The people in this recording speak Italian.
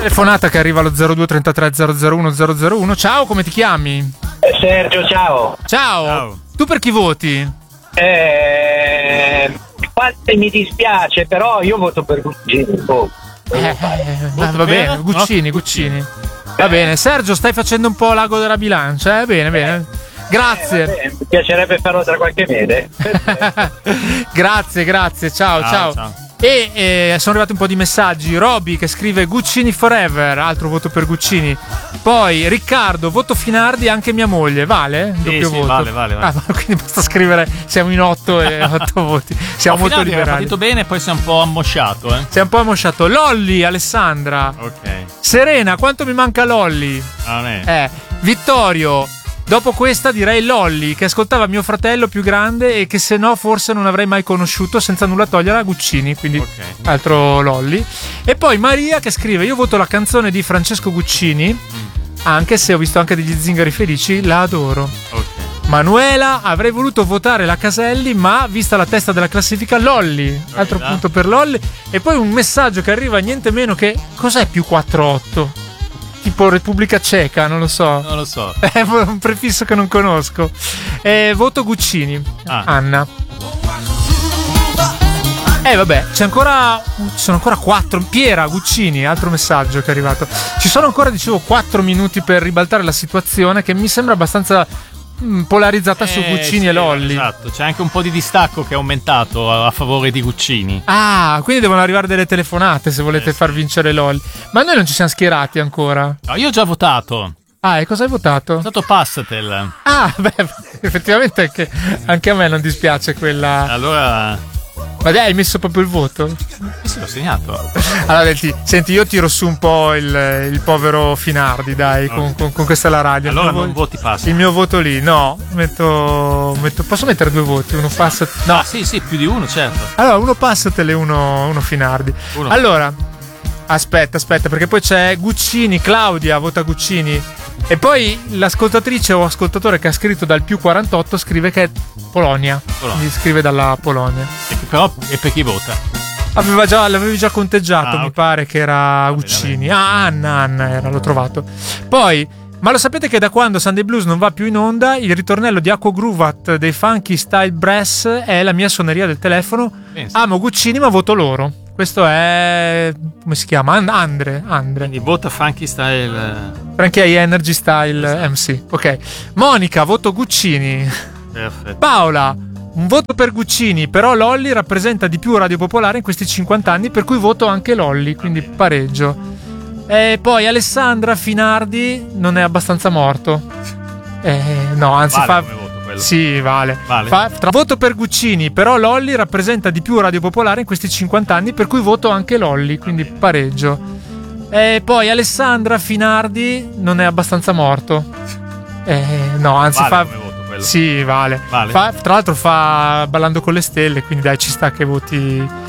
Telefonata che arriva allo 02 33 001 001. Ciao, come ti chiami? Sergio, ciao. Ciao. Tu per chi voti? Mi dispiace, però io voto per Guccini. Va bene, Guccini. Va bene, Sergio, stai facendo un po' l'ago della bilancia, bene. Grazie. Vabbè, mi piacerebbe farlo tra qualche mese. Grazie, ciao. E sono arrivati un po' di messaggi. Roby che scrive Guccini forever, altro voto per Guccini. Poi Riccardo, voto Finardi anche mia moglie, vale? Doppio voto. Vale. Quindi basta scrivere siamo in 8 e 8 voti. Siamo molto Finardi liberali. Ha partito bene, poi si è un po' ammosciato, Si è un po' ammosciato. Lolli, Alessandra. Ok. Serena, quanto mi manca Lolli? Non è. Vittorio, dopo questa direi Lolli, che ascoltava mio fratello più grande e che se no forse non avrei mai conosciuto, senza nulla togliere a Guccini, quindi altro Lolli. E poi Maria che scrive io voto la canzone di Francesco Guccini, anche se ho visto anche degli zingari felici, la adoro. Manuela, avrei voluto votare la Caselli, ma vista la testa della classifica Lolli, altro punto per Lolli. E poi un messaggio che arriva niente meno che cos'è più 48? Tipo Repubblica Ceca, non lo so. È un prefisso che non conosco. Voto Guccini. Anna. Vabbè, ci sono ancora 4. Piera Guccini, altro messaggio che è arrivato. Ci sono ancora, 4 minuti per ribaltare la situazione, che mi sembra abbastanza polarizzata su Guccini e Lolli. Esatto, c'è anche un po' di distacco che è aumentato a favore di Guccini. Quindi devono arrivare delle telefonate se volete far vincere Lolli. Ma noi non ci siamo schierati ancora. No, io ho già votato. E cosa hai votato? Ho votato Passatel. Effettivamente anche a me non dispiace quella. Allora. Ma dai, hai messo proprio il voto? Sì, l'ho segnato. Allora, senti, io tiro su un po' il povero Finardi, dai, con questa la radio. Allora non voti Passatel. Il mio voto lì, no, posso mettere 2 voti, uno Passatel. No, sì, più di uno, certo. Allora, uno Passatel e uno Finardi. Allora, aspetta, perché poi c'è Guccini, Claudia vota Guccini. E poi l'ascoltatrice o ascoltatore che ha scritto dal più 48 scrive che è Polonia. Quindi scrive dalla Polonia. E per chi vota? L'avevi già conteggiato, mi pare che era Guccini. Anna era, l'ho trovato. Poi, ma lo sapete che da quando Sunday Blues non va più in onda, il ritornello di Aqua Gruvat dei Funky Style Brass è la mia suoneria del telefono? Amo Guccini ma voto loro. Questo è, come si chiama? Andre. Quindi vota Funky Style. Anche hai Energy Style MC. Ok. Monica, voto Guccini. Perfetto. Paola, un voto per Guccini, però Lolli rappresenta di più Radio Popolare in questi 50 anni, per cui voto anche Lolli, quindi pareggio. E poi Alessandra, Finardi non è abbastanza morto. No, anzi vale Sì, vale. Tra voto per Guccini, però Lolli rappresenta di più Radio Popolare in questi 50 anni, per cui voto anche Lolli, quindi pareggio. E poi Alessandra, Finardi non è abbastanza morto. No, anzi Sì, vale. Tra l'altro fa Ballando con le stelle, quindi dai, ci sta che voti